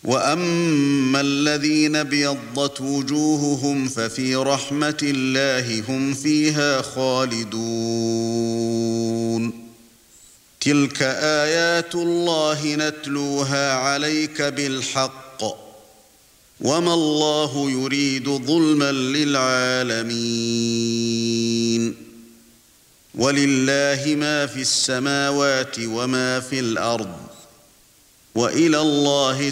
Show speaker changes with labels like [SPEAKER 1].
[SPEAKER 1] وأما الذين ابيضت وجوههم ففي رحمة الله هم فيها خالدون تلك آيات الله نتلوها عليك بالحق وما الله يريد ظلما للعالمين ولله ما في السماوات وما في الأرض وإلى الله